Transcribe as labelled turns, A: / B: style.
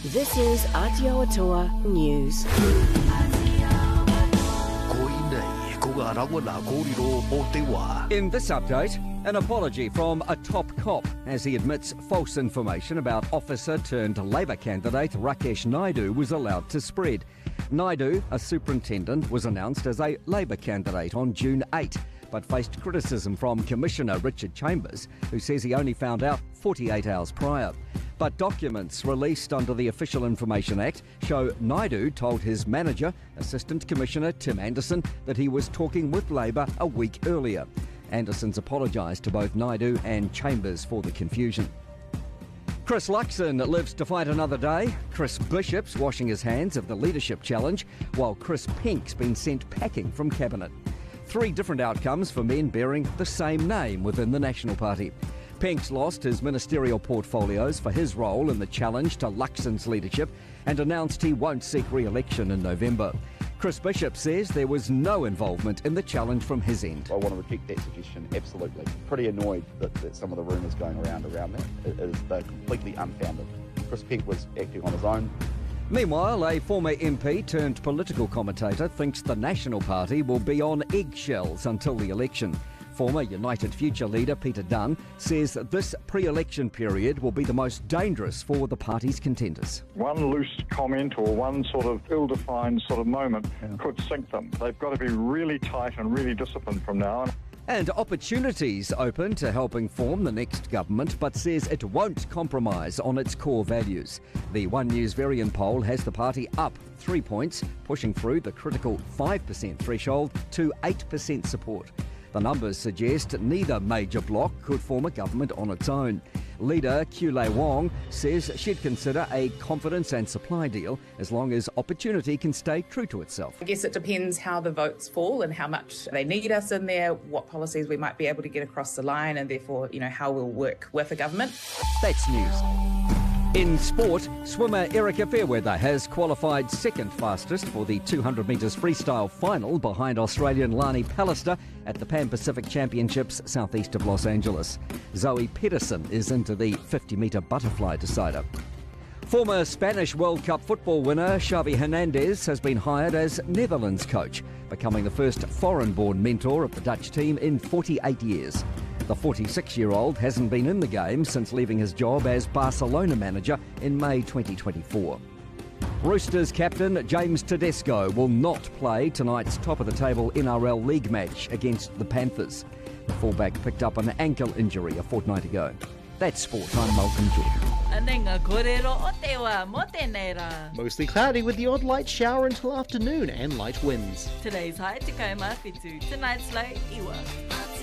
A: This is Aotearoa News.
B: In this update, an apology from a top cop as he admits false information about officer-turned-Labour candidate Rakesh Naidu was allowed to spread. Naidu, a superintendent, was announced as a Labour candidate on June 8, but faced criticism from Commissioner Richard Chambers, who says he only found out 48 hours prior. But documents released under the Official Information Act show Naidu told his manager, Assistant Commissioner Tim Anderson, that he was talking with Labour a week earlier. Anderson's apologised to both Naidu and Chambers for the confusion. Chris Luxon lives to fight another day. Chris Bishop's washing his hands of the leadership challenge, while Chris Pink's been sent packing from Cabinet. 3 different outcomes for men bearing the same name within the National Party. Pink's lost his ministerial portfolios for his role in the challenge to Luxon's leadership and announced he won't seek re-election in November. Chris Bishop says there was no involvement in the challenge from his end.
C: I want to reject that suggestion, absolutely. Pretty annoyed that some of the rumours going around that. They're completely unfounded. Chris Pink was acting on his own.
B: Meanwhile, a former MP turned political commentator thinks the National Party will be on eggshells until the election. Former United Future leader Peter Dunn says that this pre-election period will be the most dangerous for the party's contenders.
D: One loose comment or one sort of ill-defined sort of moment could sink them. They've got to be really tight and really disciplined from now on.
B: And Opportunities open to helping form the next government, but says it won't compromise on its core values. The One News Varian poll has the party up 3 points, pushing through the critical 5% threshold to 8% support. The numbers suggest neither major bloc could form a government on its own. Leader Kulei Wong says she'd consider a confidence and supply deal as long as Opportunity can stay true to itself.
E: I guess it depends how the votes fall and how much they need us in there, what policies we might be able to get across the line, and therefore, how we'll work with the government.
B: That's news. In sport, swimmer Erica Fairweather has qualified second fastest for the 200 metres freestyle final behind Australian Lani Pallister at the Pan Pacific Championships southeast of Los Angeles. Zoe Pedersen is into the 50-metre butterfly decider. Former Spanish World Cup football winner Xavi Hernandez has been hired as Netherlands coach, becoming the first foreign-born mentor of the Dutch team in 48 years. The 46-year-old hasn't been in the game since leaving his job as Barcelona manager in May 2024. Roosters captain James Tedesco will not play tonight's top-of-the-table NRL League match against the Panthers. The fullback picked up an ankle injury a fortnight ago. That's sport. I'm Malcolm Jordan.
F: Mostly cloudy with the odd light shower until afternoon and light winds.
G: Today's high Tacoma Fitu, tonight's low Iwa.